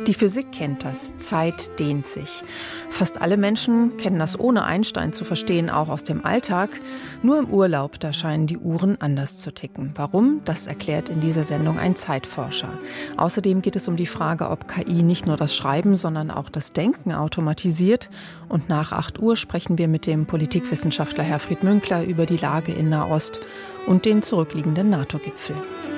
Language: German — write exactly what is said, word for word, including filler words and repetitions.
Die Physik kennt das. Zeit dehnt sich. Fast alle Menschen kennen das ohne Einstein zu verstehen, auch aus dem Alltag. Nur im Urlaub, da scheinen die Uhren anders zu ticken. Warum? Das erklärt in dieser Sendung ein Zeitforscher. Außerdem geht es um die Frage, ob K I nicht nur das Schreiben, sondern auch das Denken automatisiert. Und nach acht Uhr sprechen wir mit dem Politikwissenschaftler Herfried Münkler über die Lage in Nahost und den zurückliegenden NATO-Gipfel.